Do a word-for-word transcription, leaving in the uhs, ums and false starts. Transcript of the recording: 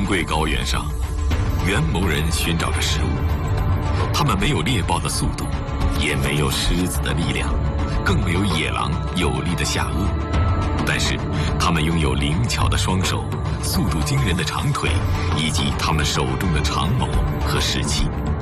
贵高原上，元谋人寻找着食物。他们没有猎豹的速度，也没有狮子的力量，更没有野狼有力的下颚。但是，他们拥有灵巧的双手、速度惊人的长腿，以及他们手中的长矛和石器。